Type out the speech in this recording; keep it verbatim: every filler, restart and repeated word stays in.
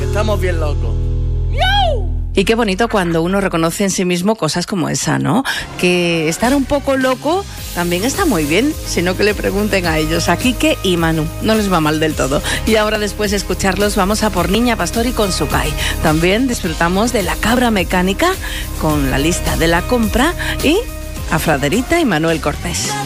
estamos bien locos. Y qué bonito cuando uno reconoce en sí mismo cosas como esa, ¿no? Que estar un poco loco también está muy bien, sino que le pregunten a ellos, a Quique y Manu. No les va mal del todo. Y ahora, después de escucharlos, vamos a por Niña Pastori con Sukai. También disfrutamos de La Cabra Mecánica con la lista de la compra y a Fraderita y Manuel Cortés.